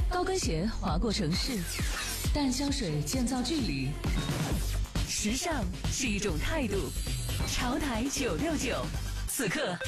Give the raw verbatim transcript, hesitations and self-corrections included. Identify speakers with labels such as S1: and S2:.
S1: 高跟鞋划过城市，淡香水建造距离。时尚是一种态度。潮台九六九，此刻